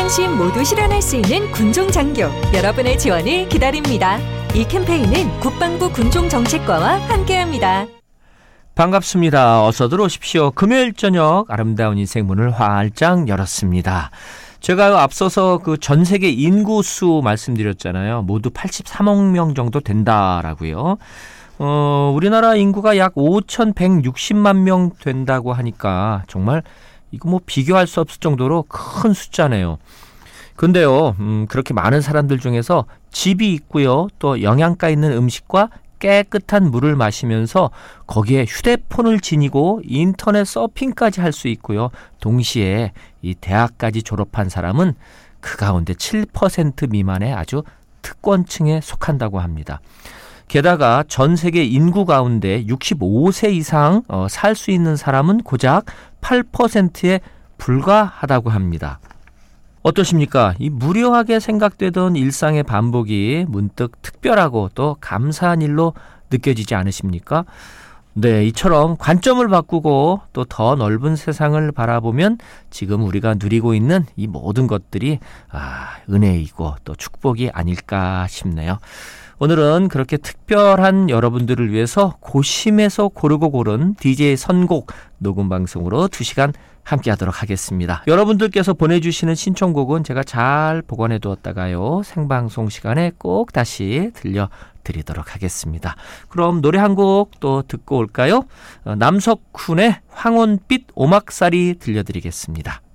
안심 모두 실현할 수 있는 군종장교, 여러분의 지원을 기다립니다. 이 캠페인은 국방부 군종정책과와 함께합니다. 반갑습니다. 어서 들어오십시오. 금요일 저녁 아름다운 인생 문을 활짝 열었습니다. 제가 앞서서 그 전 세계 인구수 말씀드렸잖아요. 모두 83억 명 정도 된다라고요. 우리나라 인구가 약 5,160만 명 된다고 하니까 정말 이거 뭐 비교할 수 없을 정도로 큰 숫자네요. 근데요, 그렇게 많은 사람들 중에서 집이 있고요, 또 영양가 있는 음식과 깨끗한 물을 마시면서 거기에 휴대폰을 지니고 인터넷 서핑까지 할 수 있고요. 동시에 이 대학까지 졸업한 사람은 그 가운데 7% 미만의 아주 특권층에 속한다고 합니다. 게다가 전 세계 인구 가운데 65세 이상 살 수 있는 사람은 고작 8%에 불과하다고 합니다. 어떠십니까? 이 무료하게 생각되던 일상의 반복이 문득 특별하고 또 감사한 일로 느껴지지 않으십니까? 네, 이처럼 관점을 바꾸고 또 더 넓은 세상을 바라보면 지금 우리가 누리고 있는 이 모든 것들이 은혜이고 또 축복이 아닐까 싶네요. 오늘은 그렇게 특별한 여러분들을 위해서 고심해서 고르고 고른 DJ 선곡 녹음 방송으로 2시간 함께 하도록 하겠습니다. 여러분들께서 보내주시는 신청곡은 제가 잘 보관해 두었다가요, 생방송 시간에 꼭 다시 들려드리도록 하겠습니다. 그럼 노래 한 곡 또 듣고 올까요? 남석훈의 황혼빛 오막살이 들려드리겠습니다.